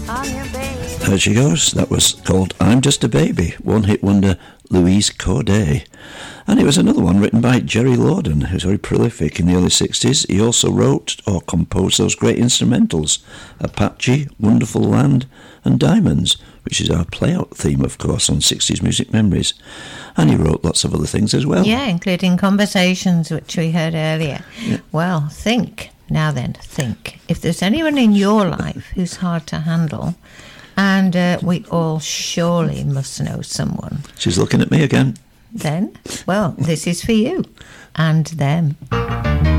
There she goes. That was called I'm Just a Baby, one-hit wonder Louise Corday. And it was another one written by Jerry Lorden, who's very prolific in the early 60s. He also wrote or composed those great instrumentals, Apache, Wonderful Land and Diamonds, which is our play-out theme, of course, on 60s Music Memories. And he wrote lots of other things as well. Yeah, including Conversations, which we heard earlier. Yeah. Well, think. Now then, think. If there's anyone in your life who's hard to handle, and we all surely must know someone. She's looking at me again. Then, well, this is for you and them.